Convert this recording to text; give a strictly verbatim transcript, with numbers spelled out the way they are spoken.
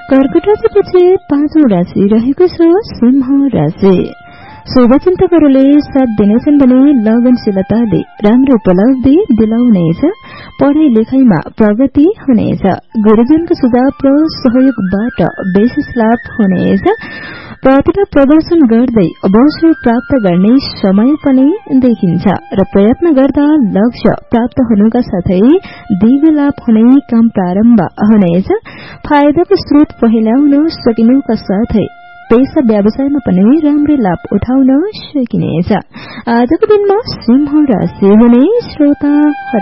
कर्कट राशिपछि पाँचौं राशि रहेको छ सिंह राशि। शुभचिन्तकहरूले साथ दिनेछन् भने लगनशीलताले राम्रो उपलब्धि दिलाउनेछ। पढाइ लेखाइमा प्रगति हुनेछ। गुरुजनको सुझाव र सहयोगबाट विशेष लाभ हुनेछ। प्रतिभा प्रदर्शन गर्दै अवसर प्राप्त गर्ने समय पनि देखिन्छ र प्रयत्न गर्दा लक्ष्य प्राप्त हुनुका साथै दीर्घ लाभ हुने काम प्रारम्भ हुनेछ। फाइदाको स्रोत फैलाउन सकिनुका साथै पेशा व्यवसायमा पनि राम्रै लाभ उठाउन सकिनेछ। आजको दिनमा सिंह राशि हुने श्रोता